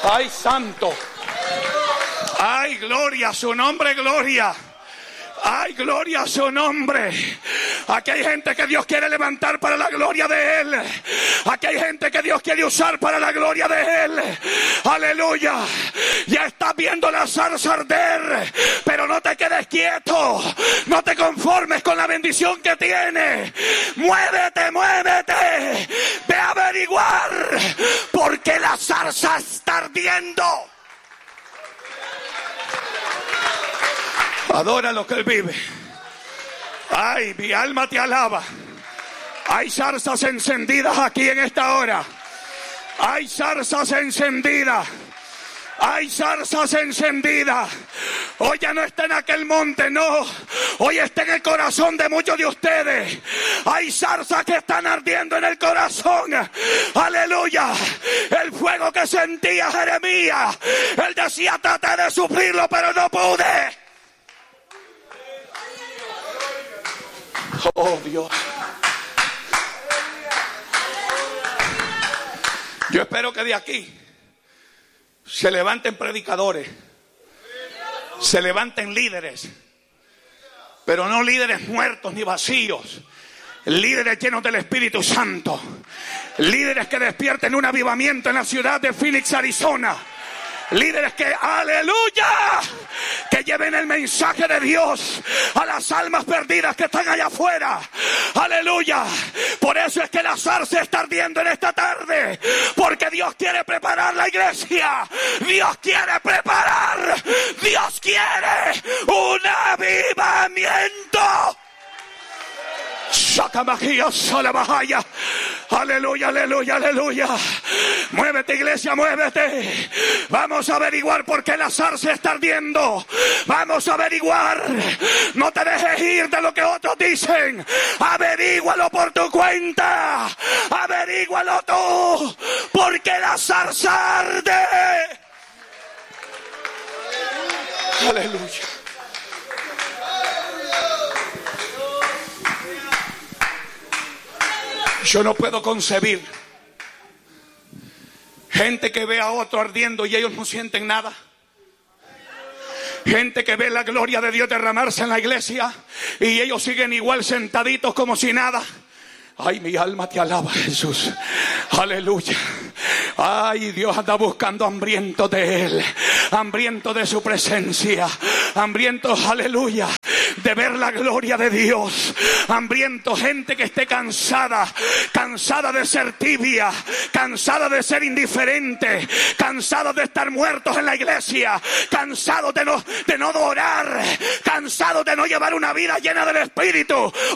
Ay, santo. Ay, gloria a su nombre, gloria. Ay, gloria a su nombre. Aquí hay gente que Dios quiere levantar para la gloria de Él. Aquí hay gente que Dios quiere usar para la gloria de Él. Aleluya. Ya estás viendo la zarza arder, pero no te quedes quieto. No te conformes con la bendición que tienes. Muévete, muévete. Ve a averiguar por qué la zarza está ardiendo. Adora lo que Él vive. Ay, mi alma te alaba. Hay zarzas encendidas aquí en esta hora. Hay zarzas encendidas. Hay zarzas encendidas. Hoy ya no está en aquel monte, no. Hoy está en el corazón de muchos de ustedes. Hay zarzas que están ardiendo en el corazón. Aleluya. El fuego que sentía Jeremías. Él decía, traté de sufrirlo, pero no pude. Oh, Dios. Yo espero que de aquí se levanten predicadores, se levanten líderes, pero no líderes muertos ni vacíos, líderes llenos del Espíritu Santo, líderes que despierten un avivamiento en la ciudad de Phoenix, Arizona. Líderes que, aleluya, que lleven el mensaje de Dios a las almas perdidas que están allá afuera. Aleluya. Por eso es que la zarza está ardiendo en esta tarde. Porque Dios quiere preparar la iglesia. Dios quiere preparar. Dios quiere un avivamiento. Aleluya, aleluya, aleluya. Muévete, iglesia, muévete. Vamos a averiguar por qué la zarza está ardiendo. Vamos a averiguar. No te dejes ir de lo que otros dicen. Averígualo por tu cuenta. Averígualo tú. Porque la zarza arde. Aleluya. Yo no puedo concebir gente que ve a otro ardiendo y ellos no sienten nada. Gente que ve la gloria de Dios derramarse en la iglesia y ellos siguen igual sentaditos como si nada. Ay, mi alma te alaba, Jesús. Aleluya. Ay, Dios anda buscando hambrientos de Él, hambrientos de su presencia, hambrientos, aleluya, de ver la gloria de Dios, hambrientos, gente que esté cansada de ser tibia, cansada de ser indiferente, cansados de estar muertos en la iglesia, cansados de no adorar, cansados de no llevar una vida llena del Espíritu.